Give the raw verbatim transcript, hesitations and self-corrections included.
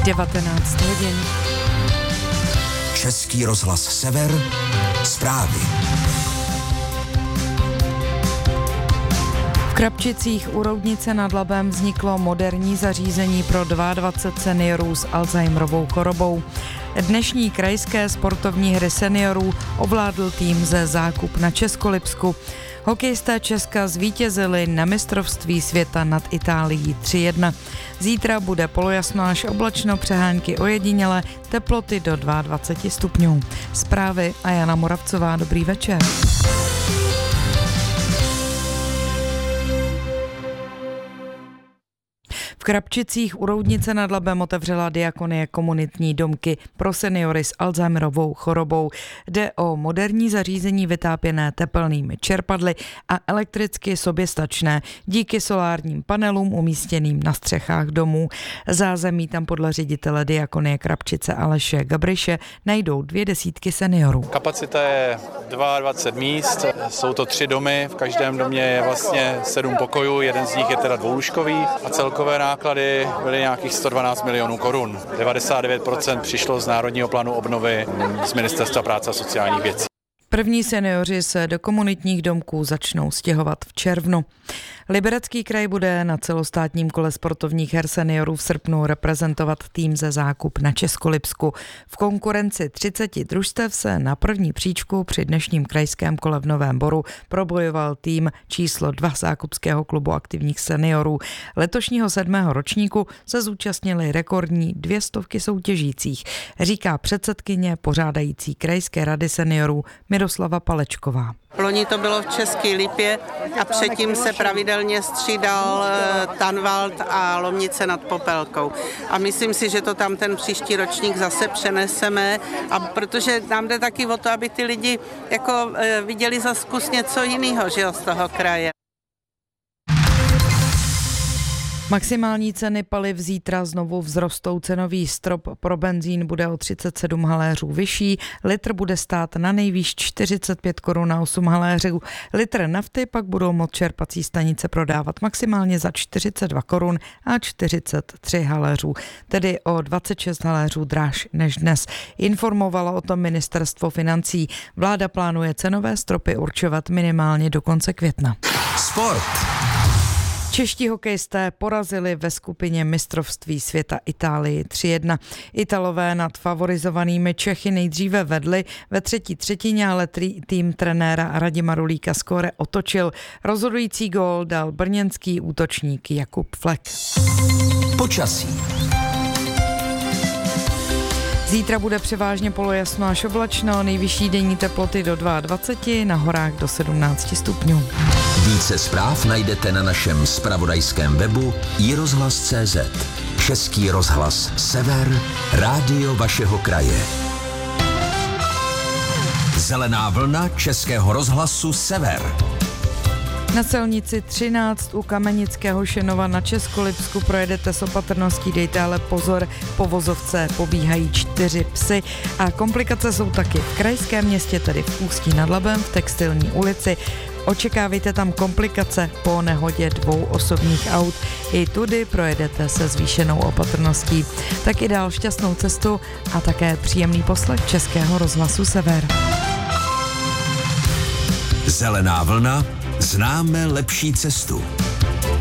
devatenáct hodin. Český rozhlas Sever, zprávy. V Krapčicích u Roudnice nad Labem vzniklo moderní zařízení pro dvacet dva seniorů s Alzheimerovou chorobou. Dnešní krajské sportovní hry seniorů ovládl tým ze Zákup na Českolipsku. Hokejisté Česka zvítězili na mistrovství světa nad Itálií tři jedna. Zítra bude polojasno až oblačno, přehánky ojedinělé, teploty do dvacet dva stupňů. Zprávy a Jana Moravcová, dobrý večer. V Krapčicích u Roudnice nad Labem otevřela Diakonie komunitní domky pro seniory s Alzheimerovou chorobou. Jde o moderní zařízení vytápěné tepelnými čerpadly a elektricky soběstačné díky solárním panelům umístěným na střechách domů. Zázemí tam podle ředitele Diakonie Krapčice Aleše Gabriše najdou dvě desítky seniorů. Kapacita je dvacet dva míst, jsou to tři domy, v každém domě je vlastně sedm pokojů, jeden z nich je teda dvoulůžkový a celkové náklady byly nějakých sto dvanáct milionů korun. devadesát devět procent přišlo z Národního plánu obnovy z Ministerstva práce a sociálních věcí. První seniori se do komunitních domků začnou stěhovat v červnu. Liberecký kraj bude na celostátním kole sportovních her seniorů v srpnu reprezentovat tým ze Zákup na Českolipsku. V konkurenci třiceti družstev se na první příčku při dnešním krajském kole v Novém Boru probojoval tým číslo dva Zákupského klubu aktivních seniorů. Letošního sedmého ročníku se zúčastnili rekordní dvě stovky soutěžících, říká předsedkyně pořádající krajské rady seniorů Miroslava Palečková. Loni to bylo v České Lípě a předtím se pravidelně střídal Tanvald a Lomnice nad Popelkou. A myslím si, že to tam ten příští ročník zase přeneseme, a protože nám jde taky o to, aby ty lidi jako viděli za zkus něco jiného, že jo, z toho kraje. Maximální ceny paliv zítra znovu vzrostou, cenový strop pro benzín bude o třicet sedm haléřů vyšší, litr bude stát na nejvýš čtyřicet pět korun na osm haléřů, litr nafty pak budou moct čerpací stanice prodávat maximálně za čtyřicet dva korun a čtyřicet tři haléřů, tedy o dvacet šest haléřů dráž než dnes. Informovalo o tom ministerstvo financí. Vláda plánuje cenové stropy určovat minimálně do konce května. Sport. Čeští hokejisté porazili ve skupině mistrovství světa Itálii tři jedna. Italové nad favorizovanými Čechy nejdříve vedli ve třetí třetině, ale tým trenéra Radima Rulíka skóre otočil. Rozhodující gól dal brněnský útočník Jakub Flek. Počasí. Zítra bude převážně polojasno až oblačno, nejvyšší denní teploty do dvacet dva, na horách do sedmnáct stupňů. Více zpráv najdete na našem zpravodajském webu i rozhlas tečka cé zet. Český rozhlas Sever, rádio vašeho kraje. Zelená vlna Českého rozhlasu Sever. Na silnici třináct u Kamenického Šenova na Českolipsku projedete s opatrností, dejte ale pozor, po vozovce pobíhají čtyři psy a komplikace jsou taky v krajském městě, tedy v Ústí nad Labem, v Textilní ulici. Očekávejte tam komplikace po nehodě dvou osobních aut. I tudy projedete se zvýšenou opatrností. Tak i dál šťastnou cestu a také příjemný poslech Českého rozhlasu Sever. Zelená vlna, známe lepší cestu.